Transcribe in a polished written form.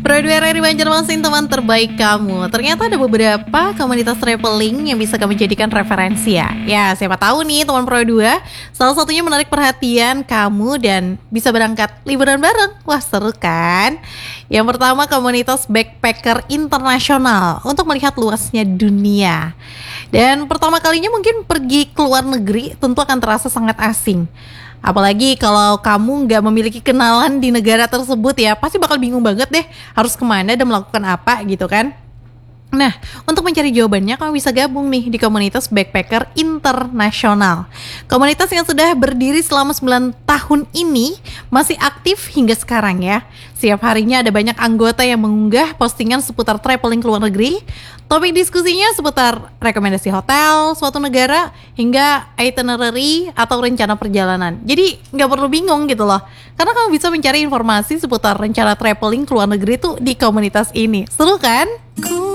Radio RRI Banjarmasin, teman terbaik kamu. Ternyata ada beberapa komunitas traveling yang bisa kamu jadikan referensi ya. Ya, siapa tahu nih teman Pro 2, salah satunya menarik perhatian kamu dan bisa berangkat liburan bareng. Wah, seru kan? Yang pertama, komunitas backpacker internasional untuk melihat luasnya dunia. Dan pertama kalinya mungkin pergi ke luar negeri tentu akan terasa sangat asing. Apalagi kalau kamu nggak memiliki kenalan di negara tersebut ya, pasti bakal bingung banget deh harus kemana dan melakukan apa gitu kan. Nah, untuk mencari jawabannya kamu bisa gabung nih di komunitas backpacker internasional. Komunitas yang sudah berdiri selama 9 tahun ini masih aktif hingga sekarang ya. Setiap harinya ada banyak anggota yang mengunggah postingan seputar traveling ke luar negeri. Topik diskusinya seputar rekomendasi hotel, suatu negara, hingga itinerary atau rencana perjalanan. Jadi nggak perlu bingung gitu loh. Karena kamu bisa mencari informasi seputar rencana traveling ke luar negeri tuh di komunitas ini. Seru kan?